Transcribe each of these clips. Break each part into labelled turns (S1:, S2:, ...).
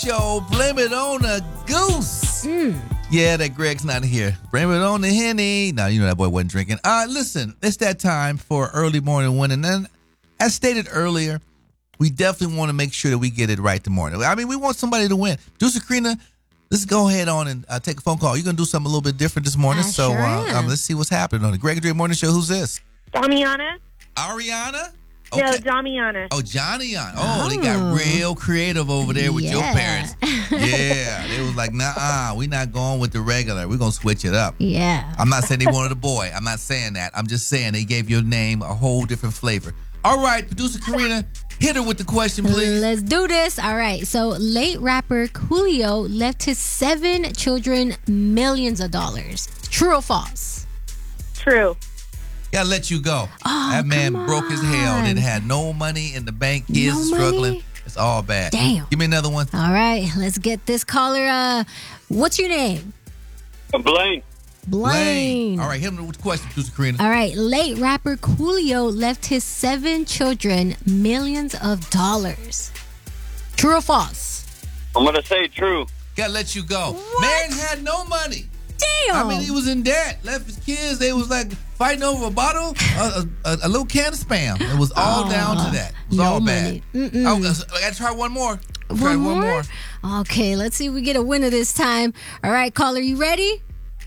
S1: Show. Blame it on the goose. Yeah, that Greg's not here. Blame it on the Henny. No, you know that boy wasn't drinking. Listen, it's that time for early morning winning. And as stated earlier, we definitely want to make sure that we get it right this morning. I mean, we want somebody to win. Producer Karina, let's go ahead on and take a phone call. You're going to do something a little bit different this morning. So let's see what's happening on the Greg and Dre Morning Show. Who's this?
S2: Damiana?
S1: Ariana? Okay.
S2: No, Damiana.
S1: Oh, Johnny on. Oh, they got real creative over there with your parents. Yeah. They was like, nah, we not going with the regular. We're going to switch it up.
S3: Yeah.
S1: I'm not saying they wanted a boy. I'm not saying that. I'm just saying they gave your name a whole different flavor. All right, Producer Karina, hit her with the question, please.
S3: Let's do this. All right. So, late rapper Coolio left his 7 children millions of dollars. True or false?
S2: True.
S1: Gotta let you go.
S3: Oh,
S1: that man
S3: come
S1: broke his hell.
S3: on.
S1: Didn't have no money in the bank. Kids
S3: No
S1: struggling.
S3: money?
S1: It's all bad.
S3: Damn.
S1: Give me another one.
S3: All right. Let's get this caller. What's your name?
S4: Blaine.
S3: Blaine.
S1: All right, hit him with the question, Producer Karina.
S3: All right. Late rapper Coolio left his 7 children millions of dollars. True or false?
S4: I'm going to say true.
S1: Gotta let you go.
S3: What?
S1: Man had no money.
S3: Damn.
S1: I mean, he was in debt. Left his kids. They was like fighting over a bottle, a little can of Spam. It was all down to that. It was all
S3: money.
S1: bad. I gotta try one more.
S3: One more? Okay, let's see if we get a winner this time. All right, caller, you ready?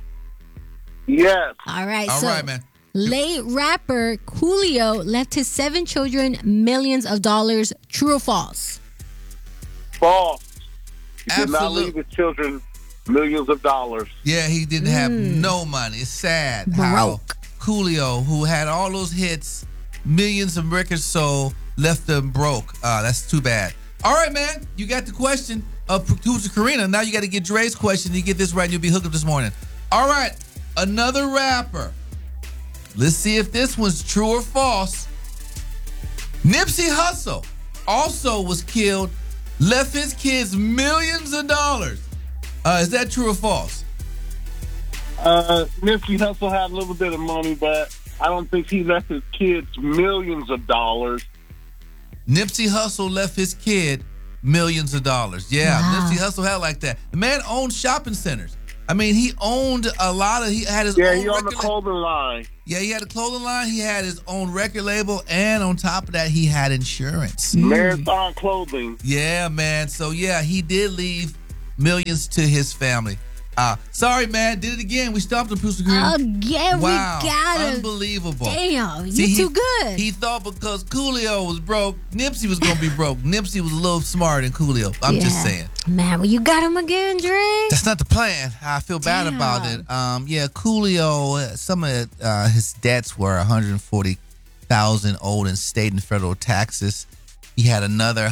S4: Yes.
S3: All right,
S1: All right, man.
S3: Late rapper Coolio left his 7 children millions of dollars. True or false?
S4: False. He did not
S1: Absolute-
S4: leave his children millions of dollars.
S1: Yeah, he didn't have no money. It's sad how Coolio, who had all those hits, millions of records sold, left them broke. That's too bad. All right, man. You got the question of Producer Karina. Now you got to get Dre's question. You get this right, and you'll be hooked up this morning. All right. Another rapper. Let's see if this one's true or false. Nipsey Hussle also was killed, left his kids millions of dollars. Is that true or false?
S4: Nipsey Hussle had a little bit of money, but I don't think he left his kids millions of dollars.
S1: Nipsey Hussle left his kid millions of dollars. Yeah,
S3: Wow.
S1: Nipsey Hussle had like that. The man owned shopping centers. I mean, he owned a lot of. He had his own.
S4: He owned the clothing line.
S1: Yeah, he had a clothing line. He had his own record label, and on top of that, he had insurance.
S4: Marathon Clothing.
S1: Yeah, man. So yeah, he did leave millions to his family. Sorry, man. Did it again. We stopped him, Producer Green.
S3: Again,
S1: Wow.
S3: we got him.
S1: Unbelievable.
S3: Damn,
S1: See,
S3: you're too good.
S1: He thought because Coolio was broke, Nipsey was going to be broke. Nipsey was a little smarter than Coolio. I'm just saying.
S3: Man, well, you got him again, Dre.
S1: That's not the plan. I feel bad about it. Coolio, some of his debts were $140,000 owed in state and federal taxes. He had another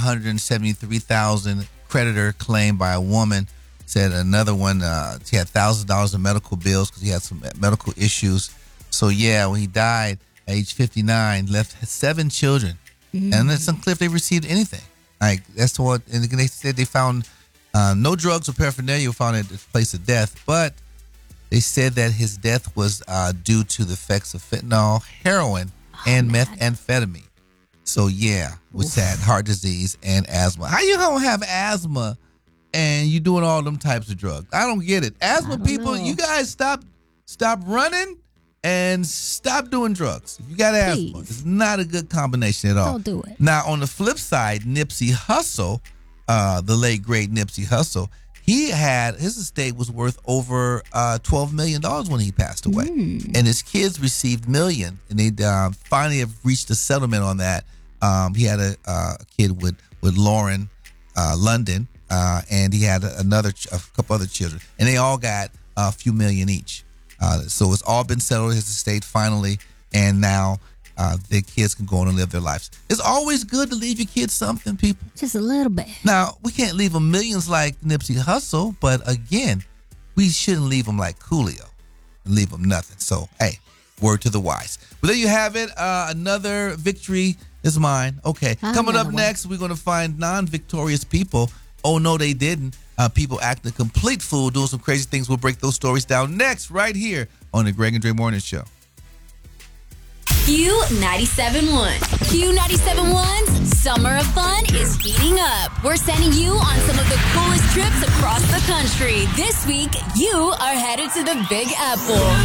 S1: $173,000 creditor claimed by a woman. Said another one, he had $1,000 in medical bills because he had some medical issues. So yeah, when he died at age 59, left 7 children, and it's unclear if they received anything. Like that's what, and they said they found no drugs or paraphernalia found at the place of death, but they said that his death was due to the effects of fentanyl, heroin, and methamphetamine. So yeah, which had heart disease and asthma. How you gonna have asthma and you doing all them types of drugs? I don't get it. Asthma people, you guys stop running and stop doing drugs. If you got asthma, it's not a good combination at all.
S3: Don't do it.
S1: Now, on the flip side, Nipsey Hussle, the late great Nipsey Hussle, his estate was worth over $12 million when he passed away, and his kids received million, and they finally have reached a settlement on that. He had a kid with Lauren London, and he had a couple other children, and they all got a few million each. So it's all been settled, his estate finally, and now their kids can go on and live their lives. It's always good to leave your kids something, people.
S3: Just a little bit.
S1: Now, we can't leave them millions like Nipsey Hussle, but again, we shouldn't leave them like Coolio and leave them nothing. So, hey, word to the wise. Well, there you have it. Another victory is mine. Okay, coming up next, we're going to find non-victorious people. Oh, no, they didn't. People acting a complete fool, doing some crazy things. We'll break those stories down next, right here on the Greg and Dre Morning Show.
S5: Q97.1. Q97.1's Summer of Fun is heating up. We're sending you on some of the coolest trips across the country. This week, you are headed to the Big Apple.